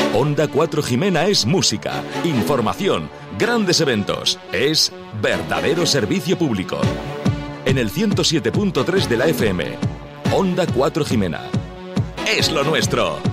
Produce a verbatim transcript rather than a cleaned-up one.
Onda cuatro Jimena es música, información, grandes eventos. Es verdadero servicio público. En el ciento siete punto tres de la F M. Onda cuatro Jimena. Es lo nuestro.